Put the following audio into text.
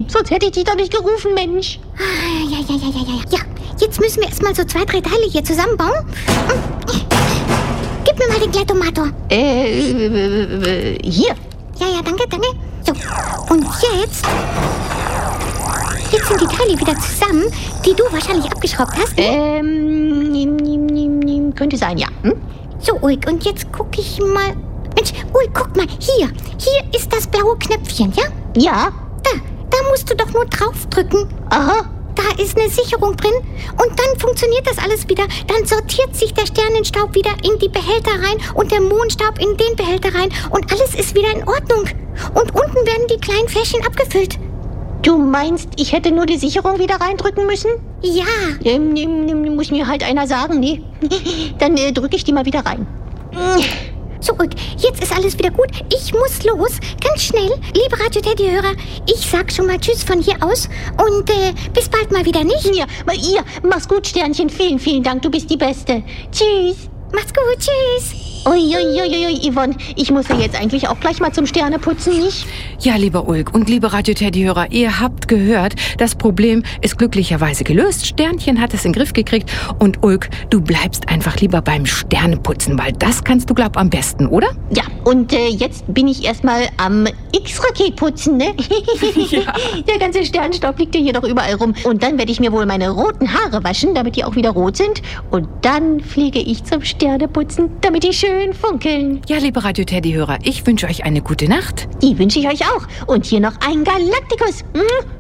sonst hätte ich dich doch nicht gerufen, Mensch. Ja, jetzt müssen wir erstmal so 2, 3 Teile hier zusammenbauen. Gib mir mal den Glettomator. Hier. Ja, danke. So, und jetzt sind die Teile wieder zusammen, die du wahrscheinlich abgeschraubt hast. Könnte sein, ja. So, Ulk, und jetzt gucke ich mal. Mensch, Ulk, guck mal, hier ist das blaue Knöpfchen, ja? Ja. Da musst du doch nur draufdrücken. Aha. Da ist eine Sicherung drin und dann funktioniert das alles wieder. Dann sortiert sich der Sternenstaub wieder in die Behälter rein und der Mondstaub in den Behälter rein und alles ist wieder in Ordnung. Und unten werden die kleinen Fläschchen abgefüllt. Du meinst, ich hätte nur die Sicherung wieder reindrücken müssen? Ja. Muss mir halt einer sagen, nee. Dann drücke ich die mal wieder rein. So, Ulk, jetzt ist alles wieder gut. Ich muss los. Ganz schnell. Liebe Radio-Teddy-Hörer, ich sag schon mal Tschüss von hier aus. Und bis bald mal wieder, nicht? Ja, mach's gut, Sternchen. Vielen, vielen Dank. Du bist die Beste. Tschüss. Macht's gut. Tschüss. Uiuiuiui, Yvonne, ich muss ja jetzt eigentlich auch gleich mal zum Sterneputzen, nicht? Ja, lieber Ulk und liebe Radio-Teddy-Hörer, ihr habt gehört, das Problem ist glücklicherweise gelöst. Sternchen hat es in den Griff gekriegt und Ulk, du bleibst einfach lieber beim Sterneputzen, weil das kannst du, glaub, am besten, oder? Ja, und jetzt bin ich erstmal am X-Raket-Putzen, ne? Ja. Der ganze Sternstaub liegt ja hier doch überall rum. Und dann werde ich mir wohl meine roten Haare waschen, damit die auch wieder rot sind. Und dann fliege ich zum Sterneputzen, damit die schön funkeln. Ja, liebe Radio-Teddy-Hörer, ich wünsche euch eine gute Nacht. Die wünsche ich euch auch. Und hier noch ein Galaktikus.